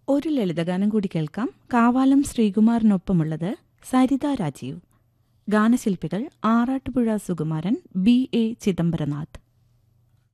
ഒരു ലളിതഗാനം കൂടി കേൾക്കാം. കാവാലം ശ്രീകുമാറിനൊപ്പമുള്ളത് സരിത രാജീവ്. ഗാനശില്പികൾ Arattupuzha Sukumaran, B A Chidambaranath.